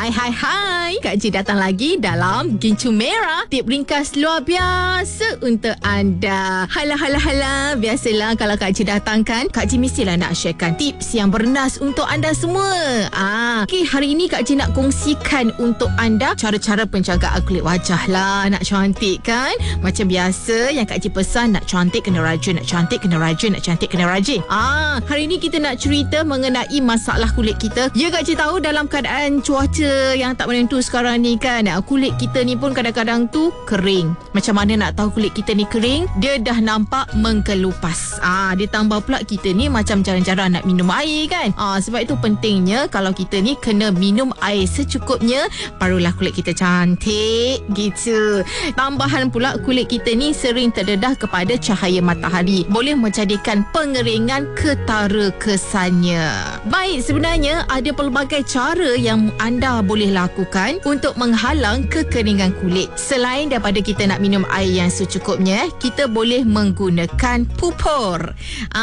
Hai. Kak Ji datang lagi dalam Gincu Merah. Tip ringkas luar biasa untuk anda. Hala. Biasalah kalau Kak Ji datang kan, Kak Ji mestilah nak sharekan tips yang bernas untuk anda semua. Okay, hari ini Kak Ji nak kongsikan untuk anda cara-cara penjagaan kulit wajah lah. Nak cantik kan? Macam biasa yang Kak Ji pesan, nak cantik kena rajin, nak cantik kena rajin, nak cantik kena rajin. Hari ini kita nak cerita mengenai masalah kulit kita. Ya, Kak Ji tahu dalam keadaan cuaca yang tak menentu sekarang ni kan, kulit kita ni pun kadang-kadang tu kering. Macam mana nak tahu kulit kita ni kering? Dia dah nampak mengkelupas. Ditambah pula kita ni macam jarang-jarang nak minum air kan. Sebab itu pentingnya kalau kita ni kena minum air secukupnya, barulah kulit kita cantik gitu. Tambahan pula kulit kita ni sering terdedah kepada cahaya matahari, boleh menjadikan pengeringan ketara kesannya. Baik, sebenarnya ada pelbagai cara yang anda boleh lakukan untuk menghalang kekeringan kulit. Selain daripada kita nak minum air yang secukupnya, kita boleh menggunakan pupur.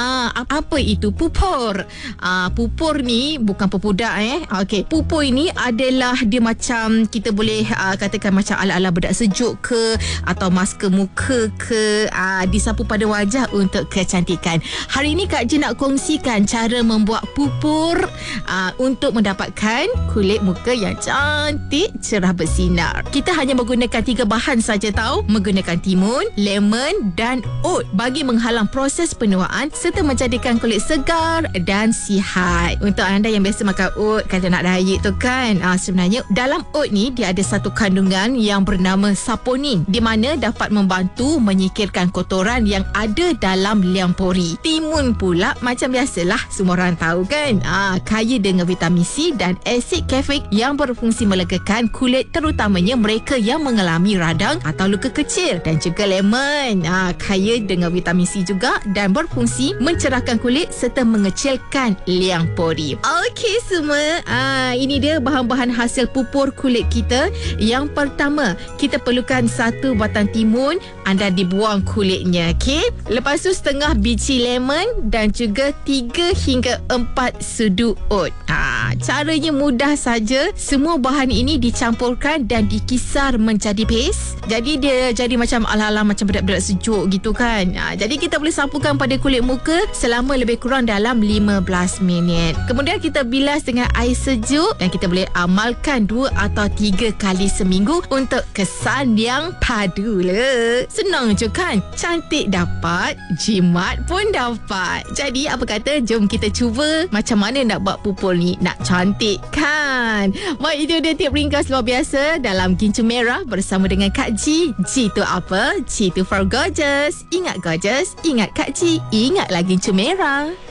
Apa itu pupur? Pupur ni bukan pepudak Okey, pupur ini adalah dia macam kita boleh katakan macam ala-ala bedak sejuk ke, atau masker muka ke, disapu pada wajah untuk kecantikan. Hari ini Kak Ji nak kongsikan cara membuat pupur untuk mendapatkan kulit muka yang cantik, cerah bersinar. Kita hanya menggunakan 3 bahan saja tahu, menggunakan timun, lemon dan oat bagi menghalang proses penuaan serta menjadikan kulit segar dan sihat. Untuk anda yang biasa makan oat kata nak diet tu kan, sebenarnya dalam oat ni dia ada satu kandungan yang bernama saponin, di mana dapat membantu menyingkirkan kotoran yang ada dalam liang pori. Timun pula macam biasalah semua orang tahu kan, kaya dengan vitamin C dan asid kefik yang berfungsi melegakan kulit, terutamanya mereka yang mengalami radang atau luka kecil. Dan juga lemon, kaya dengan vitamin C juga dan berfungsi mencerahkan kulit serta mengecilkan liang pori. Okey semua, ini dia bahan-bahan hasil pupur kulit kita. Yang pertama, kita perlukan 1 batang timun, anda dibuang kulitnya. Okey, lepas tu setengah biji lemon dan juga 3 hingga 4 sudu oat. Caranya mudah saja. Semua bahan ini dicampurkan dan dikisar menjadi paste. Jadi dia jadi macam ala-ala macam bedak-bedak sejuk gitu kan. Jadi kita boleh sapukan pada kulit muka selama lebih kurang dalam 15 minit. Kemudian kita bilas dengan air sejuk dan kita boleh amalkan 2 atau 3 kali seminggu untuk kesan yang padu lah. Senang je kan? Cantik dapat, jimat pun dapat. Jadi apa kata, jom kita cuba macam mana nak buat pupur ni nak cantik kan. Baik, itu dia tip ringkas luar biasa dalam Gincu Merah bersama dengan Kak Ji. Ji tu apa? Ji tu for gorgeous. Ingat gorgeous, ingat Kak Ji, ingatlah Gincu Merah.